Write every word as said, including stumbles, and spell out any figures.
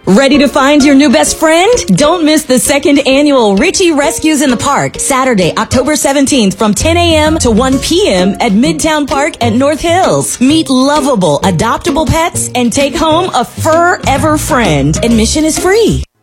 Ready to find your new best friend? Don't miss the second annual Richie Rescues in the Park, Saturday, October seventeenth from ten a.m. to one p.m. at Midtown Park at North Hills. Meet lovable, adoptable pets and take home a forever friend. Admission is free.